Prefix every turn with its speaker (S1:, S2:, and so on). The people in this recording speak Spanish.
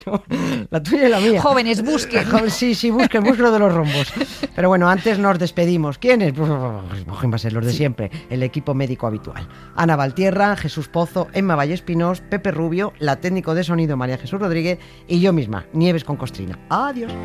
S1: La tuya y la mía.
S2: Jóvenes, busquen.
S1: Sí, busquen lo de los rombos. Pero bueno, antes nos despedimos. ¿Quiénes? Pues va a ser los de siempre. El equipo médico habitual. Ana Valtierra, Jesús Pozo, Emma Vallespinós, Pepe Rubio, la técnico de sonido María Jesús Rodríguez y yo misma, Nieves con Costrina. Adiós.